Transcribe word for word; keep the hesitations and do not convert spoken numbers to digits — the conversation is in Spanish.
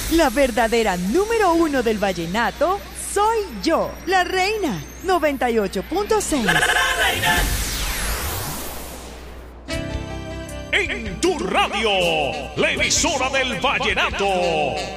La verdadera número uno del vallenato soy yo, la reina. noventa y ocho punto seis. La, la, la reina. En tu radio, la emisora del vallenato.